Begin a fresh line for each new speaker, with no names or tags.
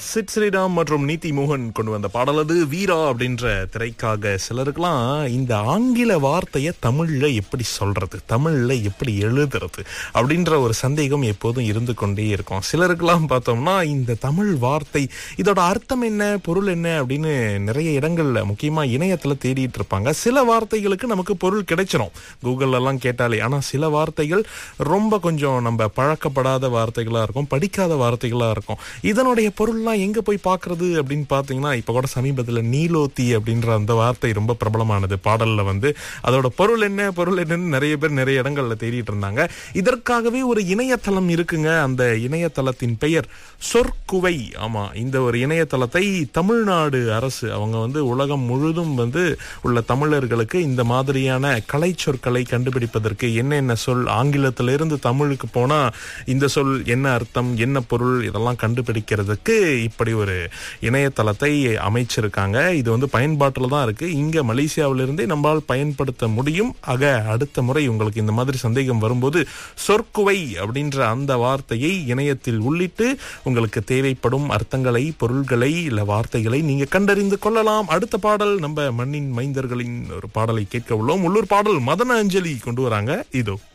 Chit Sriram மற்றும் நீதி மோகன் கொண்டு வந்த பாடல் அது வீரா அப்படின்ற திரைக்காக. சிலருக்கெல்லாம் இந்த ஆங்கில வார்த்தையை தமிழ்ல எப்படி சொல்றது, தமிழ்ல எப்படி எழுதுறது அப்படின்ற ஒரு சந்தேகம் எப்போதும் இருந்து கொண்டே இருக்கும். சிலருக்கெல்லாம் பார்த்தோம்னா இந்த தமிழ் வார்த்தை இதோட அர்த்தம் என்ன, பொருள் என்ன அப்படின்னு நிறைய இடங்கள்ல முக்கியமா இணையத்துல தேடிட்டு இருப்பாங்க. சில வார்த்தைகளுக்கு நமக்கு பொருள் கிடைச்சிடும் கூகுள்ல எல்லாம் கேட்டாலே. ஆனா சில வார்த்தைகள் ரொம்ப கொஞ்சம் நம்ம பழக்கப்படாத வார்த்தைகளா இருக்கும், படிக்காத வார்த்தைகளா இருக்கும். இதனுடைய பொருள்லாம் எங்க போய் பாக்குறது அப்படின்னு பாத்தீங்கன்னா, இப்ப கூட சமீபத்துல நீலோத்தி அப்படின்ற அந்த வார்த்தை ரொம்ப பிரபலமானது பாடல்ல வந்து. அதோட பொருள் என்னன்னு நிறைய பேர் நிறைய இடங்கள்ல தேடிட்டு இருந்தாங்க. இதற்காகவே ஒரு இணையதளம் இருக்குங்க. அந்த இணையதளத்தின் பெயர் சொற்குவை. ஆமா, இந்த ஒரு இணையதளத்தை தமிழ்நாடு அரசு அவங்க வந்து உலகம் முழுதும் வந்து உள்ள தமிழர்களுக்கு இந்த மாதிரியான கலை சொற்களை கண்டுபிடிப்பதற்கு என்னென்ன சொல் ஆங்கிலத்திலிருந்து தமிழுக்கு போனா இந்த சொல் என்ன அர்த்தம், என்ன பொருள், இதெல்லாம் கண்டுபிடிக்கிறதுக்கு இப்படி ஒரு இணையதளத்தை அமைச்சிருக்காங்க. இது வந்து பயன்பாட்டில் தான் இருக்கு. இங்க மலேசியாவிலிருந்தே நம்மால் பயன்படுத்த முடியும். ஆக அடுத்த முறை உங்களுக்கு இந்த மாதிரி சந்தேகம் வரும்போது சொற்குவை அப்படின்ற அந்த வார்த்தையை இணையத்தில் உள்ளிட்டு உங்களுக்கு தேவைப்படும் அர்த்தங்களை, பொருள்களை, இல்ல வார்த்தைகளை நீங்க கண்டறிந்து கொள்ளலாம். அடுத்த பாடல் நம்ம மண்ணின் மைந்தர்களின் ஒரு பாடலை கேட்க உள்ளோம். உள்ளூர் பாடல் மதன அஞ்சலி கொண்டு வராங்க. இதோ